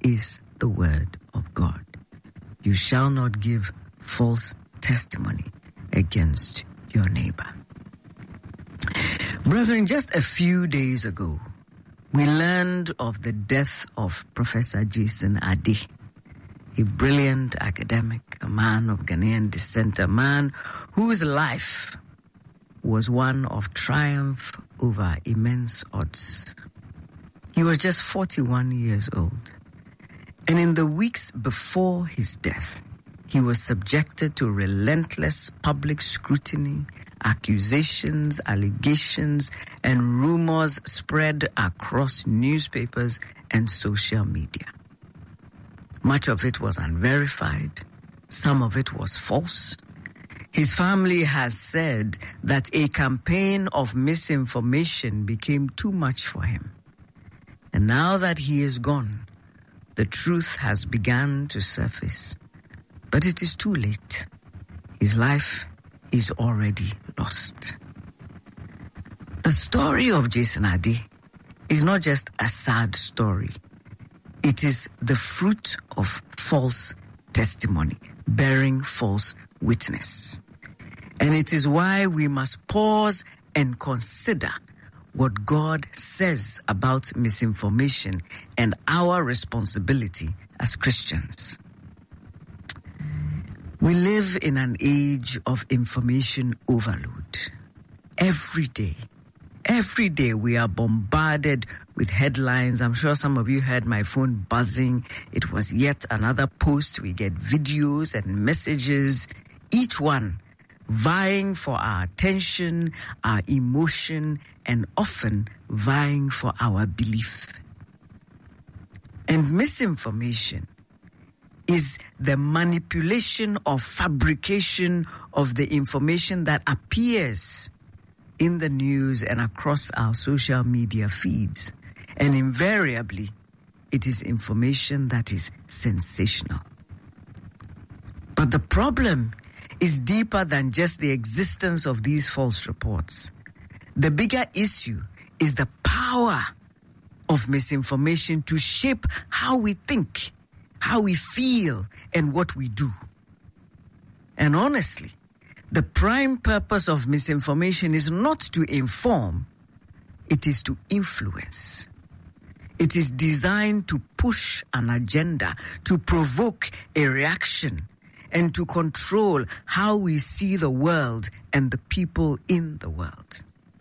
is the word of God. You shall not give false testimony against your neighbor. Brethren, just a few days ago, we learned of the death of Professor Jason Adeh, a brilliant academic, a man of Ghanaian descent, a man whose life was one of triumph over immense odds. He was just 41 years old. And in the weeks before his death, he was subjected to relentless public scrutiny, accusations, allegations, and rumors spread across newspapers and social media. Much of it was unverified. Some of it was false. His family has said that a campaign of misinformation became too much for him. And now that he is gone, the truth has begun to surface. But it is too late. His life is already lost. The story of Jason Adeh is not just a sad story. It is the fruit of false testimony, bearing false witness. And it is why we must pause and consider what God says about misinformation and our responsibility as Christians. We live in an age of information overload. Every day we are bombarded with headlines. I'm sure some of you heard my phone buzzing. It was yet another post. We get videos and messages, each one vying for our attention, our emotion, and often vying for our belief. And misinformation is the manipulation or fabrication of the information that appears in the news and across our social media feeds. And invariably, it is information that is sensational. But the problem is deeper than just the existence of these false reports. The bigger issue is the power of misinformation to shape how we think, how we feel, and what we do. And honestly, the prime purpose of misinformation is not to inform, it is to influence. It is designed to push an agenda, to provoke a reaction, and to control how we see the world and the people in the world.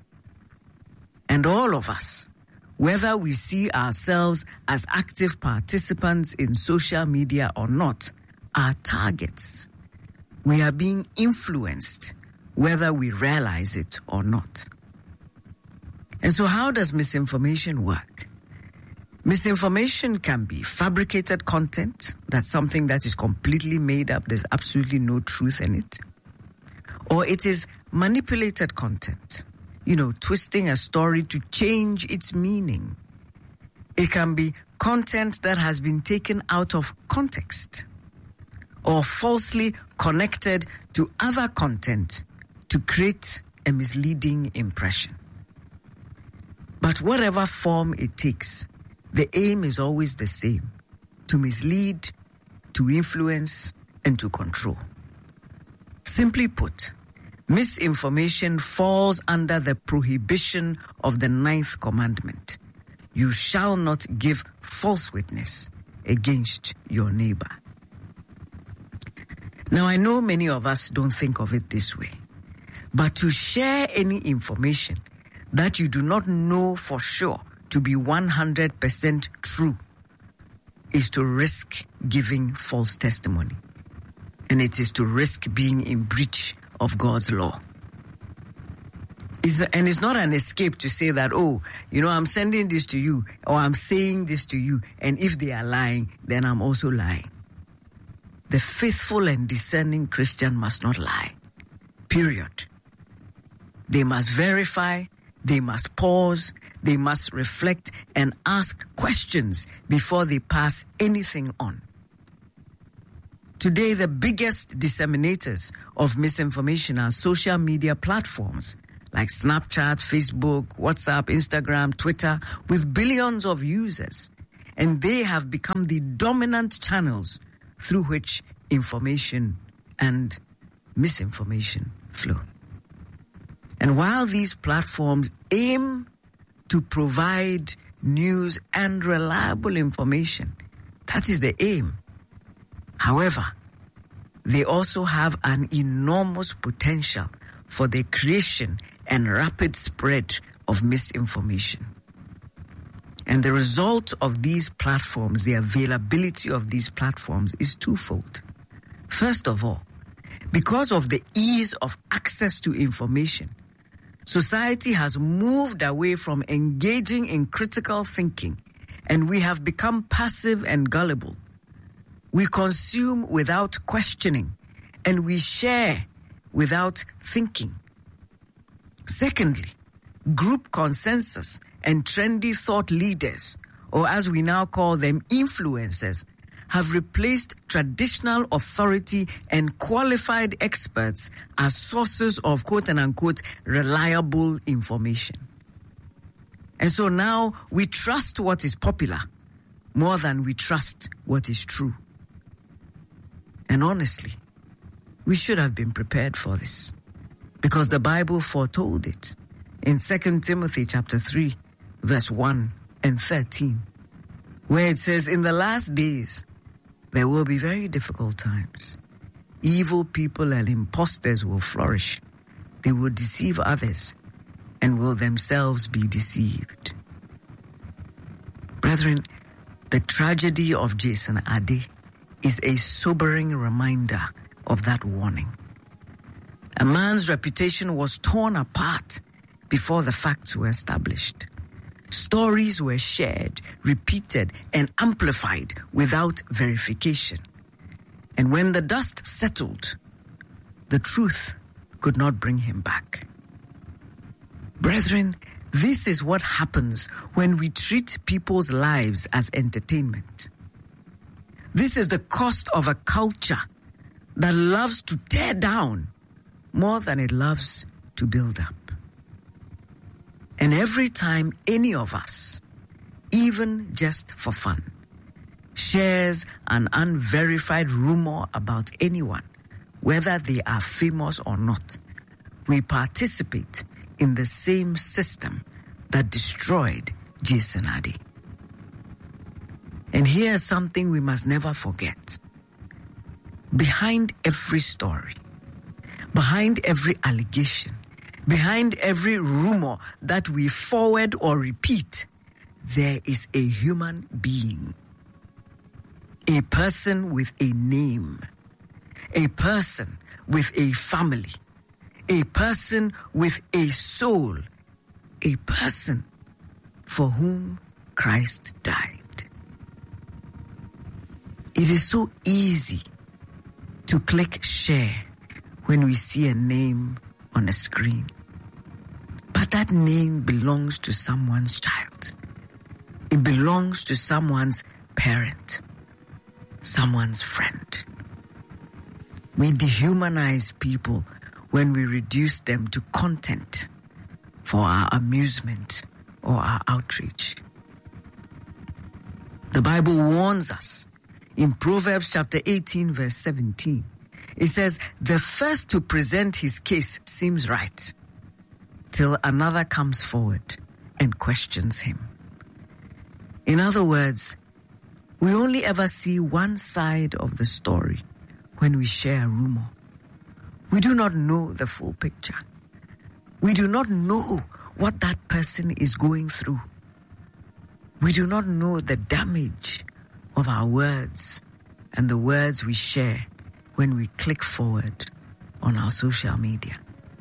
And all of us, whether we see ourselves as active participants in social media or not, are targets. We are being influenced, whether we realize it or not. And so how does misinformation work? Misinformation can be fabricated content. That's something that is completely made up. There's absolutely no truth in it. Or it is manipulated content. Twisting a story to change its meaning. It can be content that has been taken out of context or falsely connected to other content to create a misleading impression. But whatever form it takes, the aim is always the same: to mislead, to influence, and to control. Simply put, misinformation falls under the prohibition of the 9th commandment. You shall not give false witness against your neighbor. Now, I know many of us don't think of it this way, but to share any information that you do not know for sure to be 100% true is to risk giving false testimony. And it is to risk being in breach of God's law. And it's not an escape to say that, I'm sending this to you, or I'm saying this to you, and if they are lying, then I'm also lying. The faithful and discerning Christian must not lie. Period. They must verify, they must pause, they must reflect and ask questions before they pass anything on. Today, the biggest disseminators of misinformation are social media platforms like Snapchat, Facebook, WhatsApp, Instagram, Twitter, with billions of users. and they have become the dominant channels through which information and misinformation flow. And while these platforms aim to provide news and reliable information, that is the aim. However, they also have an enormous potential for the creation and rapid spread of misinformation. And the result of these platforms, the availability of these platforms, is twofold. First of all, because of the ease of access to information, society has moved away from engaging in critical thinking, and we have become passive and gullible. We consume without questioning, and we share without thinking. Secondly, group consensus and trendy thought leaders, or as we now call them, influencers, have replaced traditional authority and qualified experts as sources of quote-unquote reliable information. And so now we trust what is popular more than we trust what is true. And honestly, we should have been prepared for this, because the Bible foretold it in 2 Timothy chapter 3, verse 1 and 13, where it says, "In the last days, there will be very difficult times. Evil people and impostors will flourish. They will deceive others and will themselves be deceived." Brethren, the tragedy of Jason Addy is a sobering reminder of that warning. A man's reputation was torn apart before the facts were established. Stories were shared, repeated, and amplified without verification. And when the dust settled, the truth could not bring him back. Brethren, this is what happens when we treat people's lives as entertainment. This is the cost of a culture that loves to tear down more than it loves to build up. And every time any of us, even just for fun, shares an unverified rumor about anyone, whether they are famous or not, we participate in the same system that destroyed Jason Addy. And here's something we must never forget. Behind every story, behind every allegation, behind every rumor that we forward or repeat, there is a human being. A person with a name. A person with a family. A person with a soul. A person for whom Christ died. It is so easy to click share when we see a name on a screen. But that name belongs to someone's child. It belongs to someone's parent, someone's friend. We dehumanize people when we reduce them to content for our amusement or our outrage. The Bible warns us in Proverbs chapter 18, verse 17. It says, "The first to present his case seems right, till another comes forward and questions him." In other words, we only ever see one side of the story when we share a rumor. We do not know the full picture. We do not know what that person is going through. We do not know the damage of our words and the words we share when we click forward on our social media.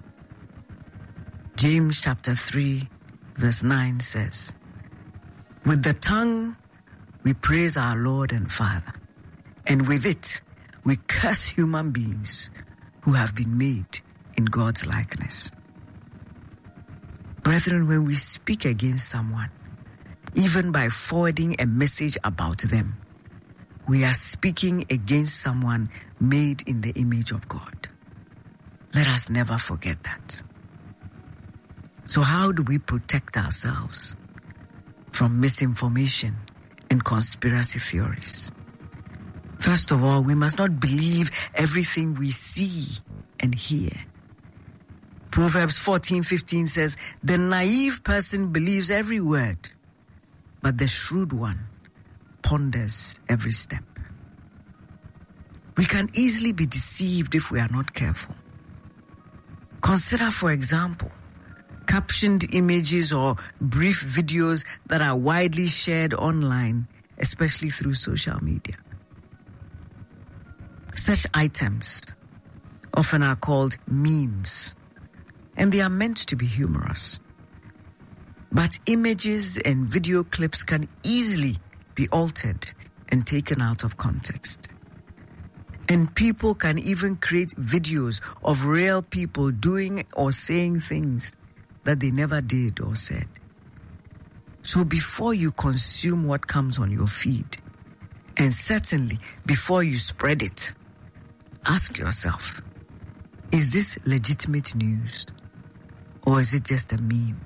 James chapter 3, verse 9 says, "With the tongue we praise our Lord and Father, and with it we curse human beings who have been made in God's likeness." Brethren, when we speak against someone, even by forwarding a message about them, we are speaking against someone made in the image of God. Let us never forget that. So how do we protect ourselves from misinformation and conspiracy theories. First of all, we must not believe everything we see and hear. Proverbs 14:15 says, "The naive person believes every word, but the shrewd one ponders every step." We can easily be deceived if we are not careful. Consider, for example, captioned images or brief videos that are widely shared online, especially through social media. Such items often are called memes, and they are meant to be humorous. But images and video clips can easily be altered and taken out of context. And people can even create videos of real people doing or saying things that they never did or said. So before you consume what comes on your feed, and certainly before you spread it, ask yourself, is this legitimate news or is it just a meme?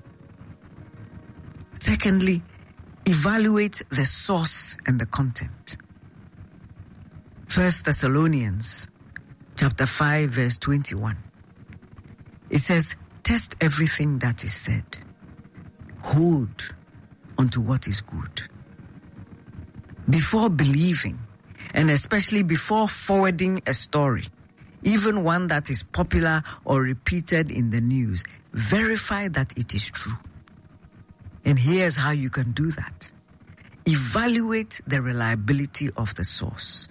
Secondly, evaluate the source and the content. 1 Thessalonians chapter 5 verse 21. It says, "Test everything that is said. Hold onto what is good." Before believing, and especially before forwarding a story, even one that is popular or repeated in the news, verify that it is true. And here's how you can do that. Evaluate the reliability of the source.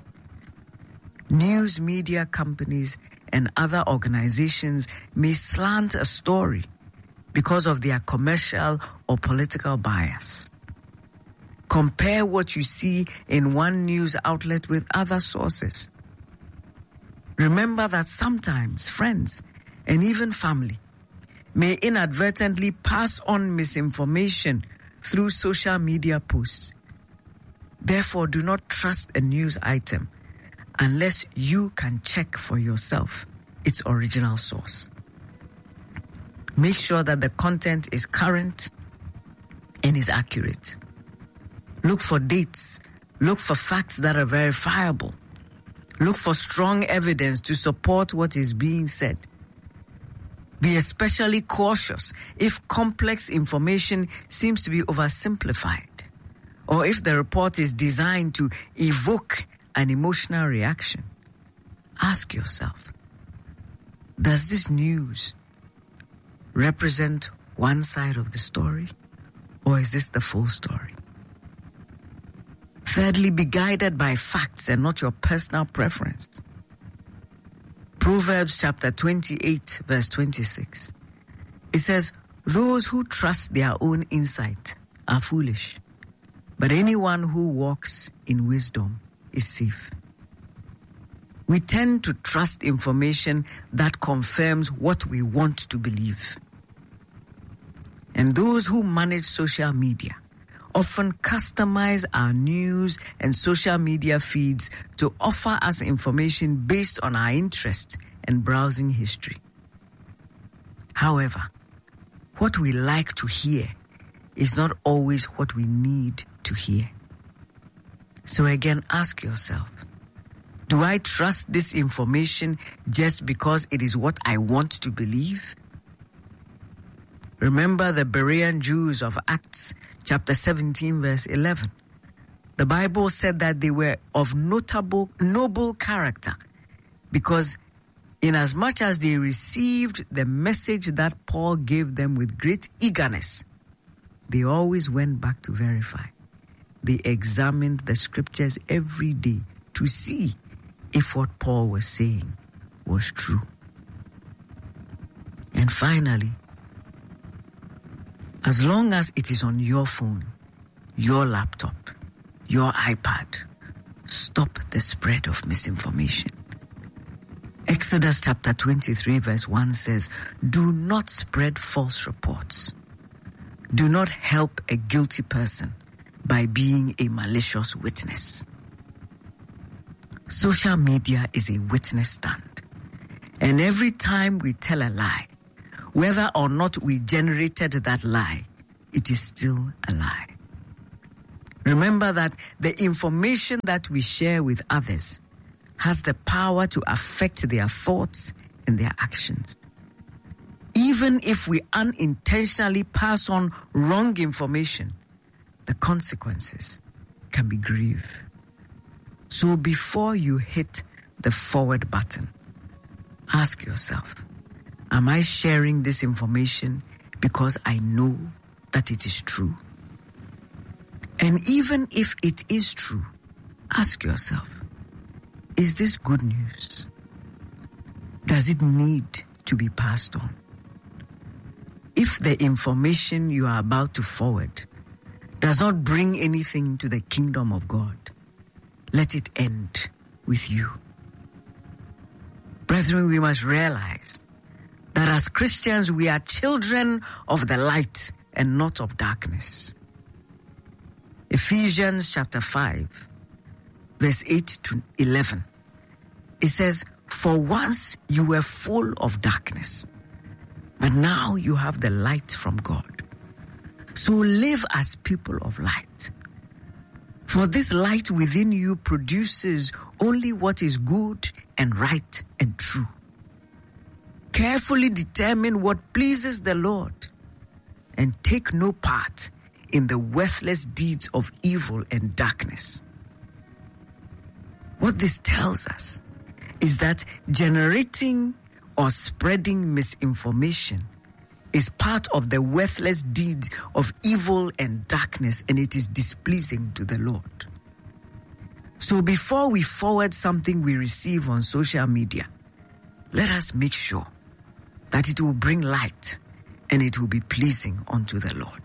News media companies and other organizations may slant a story because of their commercial or political bias. Compare what you see in one news outlet with other sources. Remember that sometimes friends and even family may inadvertently pass on misinformation through social media posts. Therefore, do not trust a news item unless you can check for yourself its original source. Make sure that the content is current and is accurate. Look for dates. Look for facts that are verifiable. Look for strong evidence to support what is being said. Be especially cautious if complex information seems to be oversimplified, or if the report is designed to evoke an emotional reaction. Ask yourself, does this news represent one side of the story, or is this the full story? Thirdly, be guided by facts and not your personal preference. Proverbs chapter 28, verse 26. It says, "Those who trust their own insight are foolish, but anyone who walks in wisdom is safe." We tend to trust information that confirms what we want to believe. And those who manage social media often customize our news and social media feeds to offer us information based on our interest and browsing history. However, what we like to hear is not always what we need to hear. So again, ask yourself, do I trust this information just because it is what I want to believe? Remember the Berean Jews of Acts chapter 17 verse 11. The Bible said that they were of noble character because inasmuch as they received the message that Paul gave them with great eagerness, they always went back to verify. They examined the scriptures every day to see if what Paul was saying was true. And finally, as long as it is on your phone, your laptop, your iPad, stop the spread of misinformation. Exodus chapter 23 verse 1 says, "Do not spread false reports. Do not help a guilty person by being a malicious witness." Social media is a witness stand. And every time we tell a lie, whether or not we generated that lie, it is still a lie. Remember that the information that we share with others has the power to affect their thoughts and their actions. Even if we unintentionally pass on wrong information, the consequences can be grave. So before you hit the forward button, ask yourself, am I sharing this information because I know that it is true? And even if it is true, ask yourself, is this good news? Does it need to be passed on? If the information you are about to forward does not bring anything to the kingdom of God, let it end with you. Brethren, we must realize that as Christians, we are children of the light and not of darkness. Ephesians chapter 5, verse 8 to 11. It says, "For once you were full of darkness, but now you have the light from God. So live as people of light. For this light within you produces only what is good and right and true. Carefully determine what pleases the Lord, and take no part in the worthless deeds of evil and darkness." What this tells us is that generating or spreading misinformation is part of the worthless deeds of evil and darkness, and it is displeasing to the Lord. So before we forward something we receive on social media, let us make sure that it will bring light and it will be pleasing unto the Lord.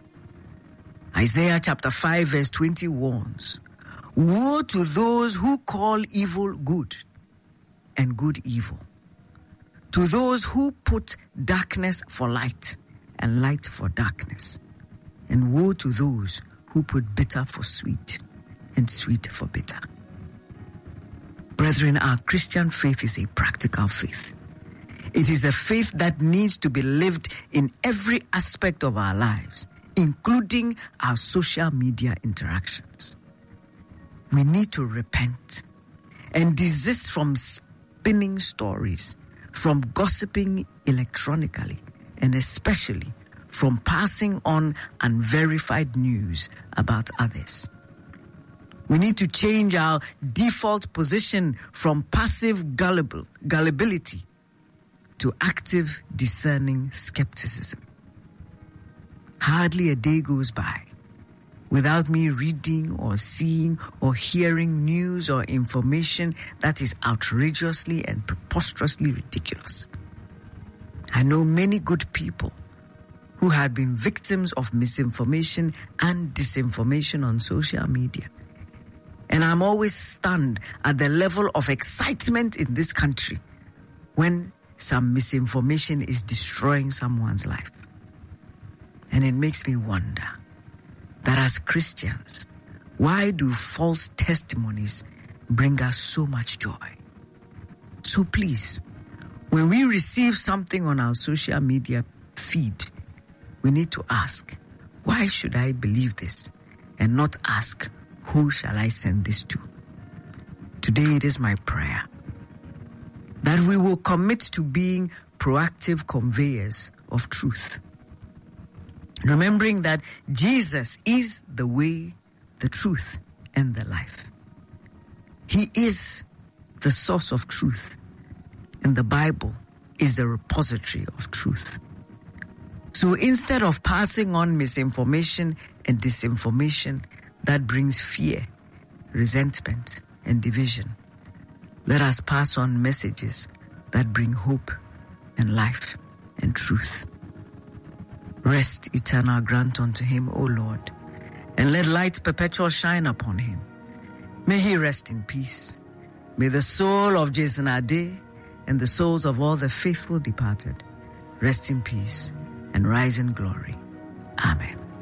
Isaiah chapter 5 verse 20 warns, "Woe to those who call evil good and good evil, to those who put darkness for light and light for darkness, and woe to those who put bitter for sweet and sweet for bitter." Brethren, our Christian faith is a practical faith. It is a faith that needs to be lived in every aspect of our lives, including our social media interactions. We need to repent and desist from spinning stories, from gossiping electronically, and especially from passing on unverified news about others. We need to change our default position from passive gullibility to active, discerning skepticism. Hardly a day goes by without me reading or seeing or hearing news or information that is outrageously and preposterously ridiculous. I know many good people who have been victims of misinformation and disinformation on social media. And I'm always stunned at the level of excitement in this country when some misinformation is destroying someone's life. And it makes me wonder that as Christians, why do false testimonies bring us so much joy? So please, when we receive something on our social media feed, we need to ask, why should I believe this? And not ask, who shall I send this to? Today it is my prayer that we will commit to being proactive conveyors of truth, remembering that Jesus is the way, the truth, and the life. He is the source of truth, and the Bible is the repository of truth. So instead of passing on misinformation and disinformation that brings fear, resentment, and division, let us pass on messages that bring hope and life and truth. Rest eternal grant unto him, O Lord, and let light perpetual shine upon him. May he rest in peace. May the soul of Jason Ade and the souls of all the faithful departed rest in peace and rise in glory. Amen.